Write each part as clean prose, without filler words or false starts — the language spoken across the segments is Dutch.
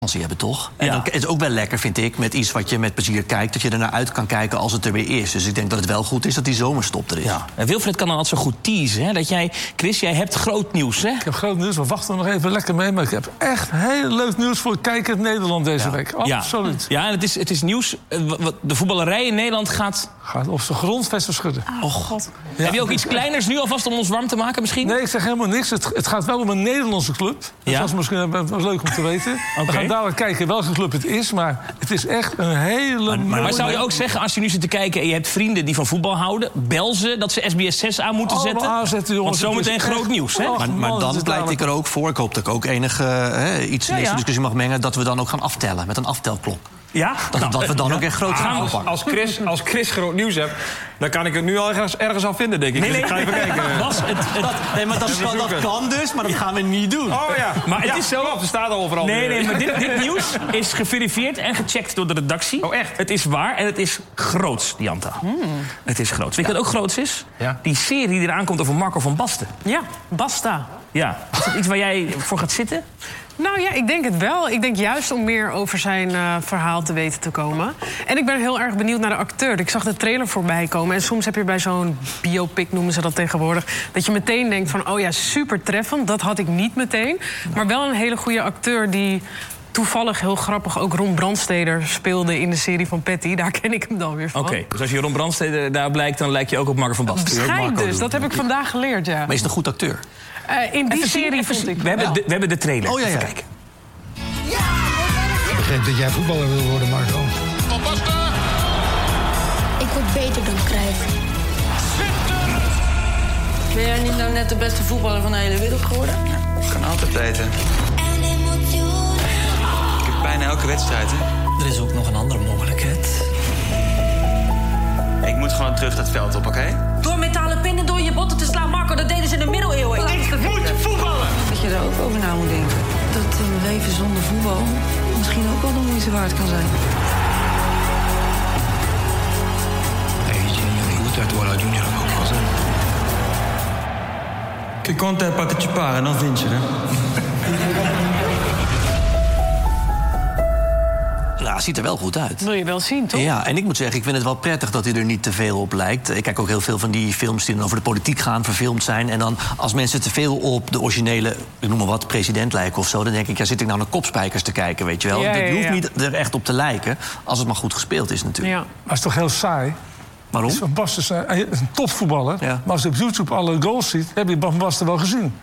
hebben, toch? En dan is het ook wel lekker, vind ik, met iets wat je met plezier kijkt, dat je ernaar uit kan kijken als het er weer is. Dus ik denk dat het wel goed is dat die zomerstop er is. Ja. En Wilfred kan dan altijd zo goed teasen, hè? Dat jij, Chris, jij hebt groot nieuws, hè? Ik heb groot nieuws, we wachten nog even lekker mee. Maar ik heb echt heel leuk nieuws voor kijkers Nederland deze week. Absoluut. Ja, en het is nieuws. De voetballerij in Nederland gaat op zijn grondvesten schudden. Oh god. Ja. Heb je ook iets kleiners nu alvast om ons warm te maken misschien? Nee, ik zeg helemaal niks. Het gaat wel om een Nederlandse club. Dus dat is misschien wel leuk om te weten. We gaan dadelijk kijken welke club het is. Maar het is echt een hele mooie... Maar zou je ook zeggen, als je nu zit te kijken en je hebt vrienden die van voetbal houden, bel ze dat ze SBS 6 aan moeten zetten? Aanzetten, jongens. Want zometeen groot nieuws, hè? Maar dan pleit ik er ook voor. Ik hoop dat ik ook iets in deze discussie mag mengen, dat we dan ook gaan aftellen met een aftelklok. Ja? Dat we dan ook echt groot gaan oppakken. Als Chris groot nieuws hebt, dan kan ik het nu al ergens al vinden, denk ik. Nee, dus ik ga even kijken. Nee, maar dat kan dus, maar dat gaan we niet doen. Oh ja, maar het is zo. Het staat al overal. Nee, maar dit nieuws is geverifieerd en gecheckt door de redactie. Oh, echt? Het is waar en het is groots, Dianta. Het is groots. Weet je wat ook groots is? Ja. Die serie die eraan komt over Marco van Basten. Ja, Basta. Ja. Is dat iets waar jij voor gaat zitten? Nou ja, ik denk het wel. Ik denk juist om meer over zijn verhaal te weten te komen. En ik ben heel erg benieuwd naar de acteur. Ik zag de trailer voorbij komen. En soms heb je bij zo'n biopic, noemen ze dat tegenwoordig, dat je meteen denkt van, oh ja, super treffend. Dat had ik niet meteen. Maar wel een hele goede acteur die toevallig heel grappig ook Ron Brandsteder speelde in de serie van Patty. Daar ken ik hem dan weer van. Oké, dus als je Ron Brandsteder daar blijkt, dan lijk je ook op Marco van Basten. Schijnt dus, dat heb ik vandaag geleerd, ja. Maar is het een goed acteur? In die serie vond ik... We hebben de trailer. Oh ja, even kijken. Ik begreep dat jij voetballer wil worden, Marco. Ik word beter dan Cruijff. Ben jij niet nou net de beste voetballer van de hele wereld geworden? Ik kan altijd beter. Ik heb bijna elke wedstrijd, hè. Er is ook nog een andere mogelijkheid. Ik moet gewoon terug dat veld op, oké? Door metalen pinnen door je botten te slaan, Marco, dat deden ze in de middeleeuwen. Ik moet voetballen! Dat je daar ook over na moet denken. Dat een leven zonder voetbal misschien ook wel de moeite waard kan zijn. Che conta è partecipare, non vincere. Nou, het ziet er wel goed uit. Wil je wel zien, toch? Ja, en ik moet zeggen, ik vind het wel prettig dat hij er niet te veel op lijkt. Ik kijk ook heel veel van die films die dan over de politiek gaan, verfilmd zijn. En dan als mensen te veel op de originele, ik noem maar wat, president lijken of zo, dan denk ik, ja, zit ik nou naar Kopspijkers te kijken, weet je wel? Ja, Je hoeft niet er echt op te lijken, als het maar goed gespeeld is natuurlijk. Ja. Maar het is toch heel saai? Waarom? Van Basten is een topvoetballer. Ja. Maar als je op YouTube alle goals ziet, heb je Van Basten wel gezien.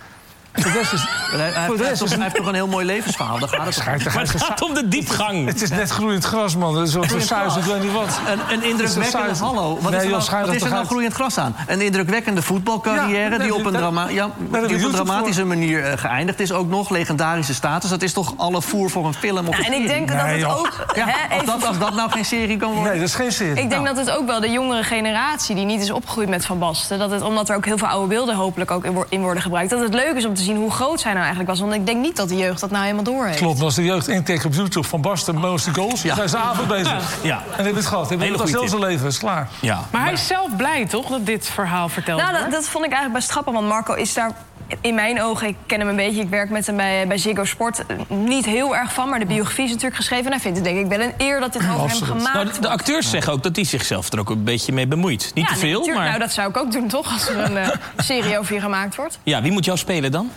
Hij heeft toch een heel mooi levensverhaal. Daar gaat het om. Maar het gaat om de diepgang. Het is net groeiend gras, man. Het is zo saus, ik weet niet wat. Een indrukwekkende... Hallo, wat is er nou groeiend gras aan? Een indrukwekkende voetbalcarrière die op een dramatische manier geëindigd is ook nog. Legendarische status. Dat is toch alle voer voor een film of een En ik denk dat het ook... Als dat nou geen serie kan worden? Nee, dat is geen serie. Ik denk dat het ook wel de jongere generatie die niet is opgegroeid met Van Basten, dat het, omdat er ook heel veel oude beelden hopelijk ook in worden gebruikt, dat het leuk is om te zien hoe groot zij nou eigenlijk was. Want ik denk niet dat de jeugd dat nou helemaal door heeft. Klopt, als de jeugd intikt op YouTube Van Basten, mooiste goals, dan zijn ze avond bezig. Ja. En heeft het gehad. Hij heeft het heel zijn leven, is klaar. Ja. Maar hij is zelf blij, toch, dat dit verhaal verteld wordt? Nou, dat vond ik eigenlijk best grappig, want Marco is daar in mijn ogen, ik ken hem een beetje, ik werk met hem bij Ziggo Sport, niet heel erg van, maar de biografie is natuurlijk geschreven en hij vindt het denk ik wel een eer dat dit over hem gemaakt wordt. De acteurs zeggen ook dat hij zichzelf er ook een beetje mee bemoeit. Niet te veel, maar... Nou, dat zou ik ook doen, toch, als er een serie over je gemaakt wordt. Ja, wie moet jou spelen dan?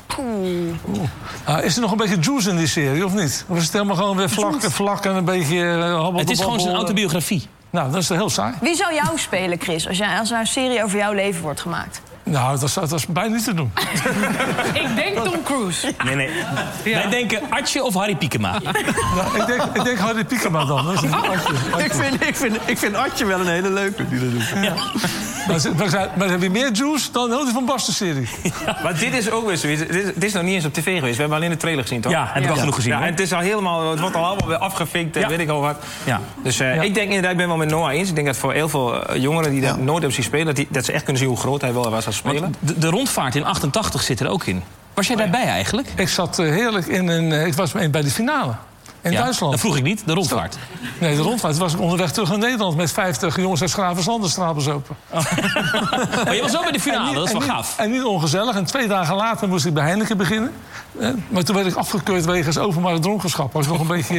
Is er nog een beetje juice in die serie, of niet? Of is het helemaal gewoon weer vlak en een beetje habbel? Het is gewoon zijn autobiografie. Nou, dat is heel saai. Wie zou jou spelen, Chris, als er een serie over jouw leven wordt gemaakt? Nou, dat is bijna niet te doen. Ik denk Tom Cruise. Nee. Ja. Wij denken Artje of Harry Piekema. Nou, ik denk Harry Piekema dan. Dat is Ik vind Artje wel een hele leuke die dat doet. Ja. Maar heb je meer juice dan de Van Basten-serie? Ja. Maar dit is ook weer zoiets. Dit is nog niet eens op tv geweest. We hebben alleen de trailer gezien, toch? Ja, heb ik al genoeg gezien. Ja, en het is al helemaal, het wordt al allemaal weer afgevinkt en weet ik al wat. Ja. Dus ik denk inderdaad, ik ben wel met Noah eens. Ik denk dat voor heel veel jongeren die dat nooit hebben zien spelen, dat ze echt kunnen zien hoe groot hij wel was als speler. De rondvaart in 88 zit er ook in. Was jij daarbij eigenlijk? Ik zat heerlijk in ik was bij de finale. In Duitsland. Dat vroeg ik niet, de rondvaart. Nee, de rondvaart was ik onderweg terug naar Nederland... met 50 jongens uit Schravenzand de strapels open. Maar je was wel bij de finale, dat is wel gaaf. En niet ongezellig. En 2 dagen later moest ik bij Heineken beginnen. Maar toen werd ik afgekeurd wegens openbare dronkenschap. Was nog een beetje...